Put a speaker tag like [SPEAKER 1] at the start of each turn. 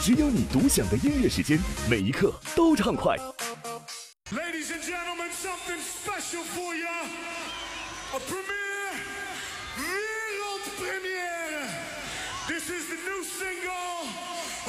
[SPEAKER 1] 只有你独享的音乐时间，每一刻都畅快。
[SPEAKER 2] Ladies and gentlemen, something special for you. A premiere, world premiere. This is the new single